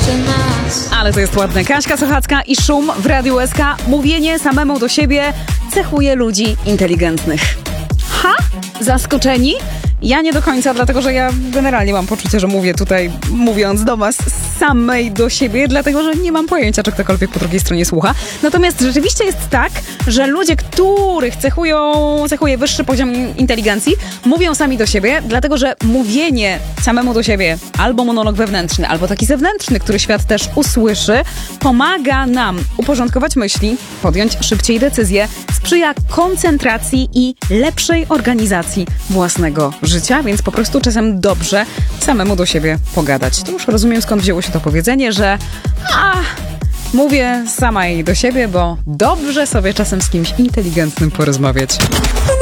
Ale to jest ładne. Kaśka Sochacka i Szum w Radiu SK. Mówienie samemu do siebie cechuje ludzi inteligentnych. Ha? Zaskoczeni? Ja nie do końca, dlatego że ja generalnie mam poczucie, że mówię tutaj, mówiąc do was samej do siebie, dlatego że nie mam pojęcia, czy ktokolwiek po drugiej stronie słucha. Natomiast rzeczywiście jest tak, że ludzie, których cechuje wyższy poziom inteligencji, mówią sami do siebie, dlatego że mówienie samemu do siebie, albo monolog wewnętrzny, albo taki zewnętrzny, który świat też usłyszy, pomaga nam uporządkować myśli, podjąć szybciej decyzje, sprzyja koncentracji i lepszej organizacji własnego życia, więc po prostu czasem dobrze samemu do siebie pogadać. To już rozumiem, skąd wzięło się to powiedzenie, że mówię sama i do siebie, bo dobrze sobie czasem z kimś inteligentnym porozmawiać.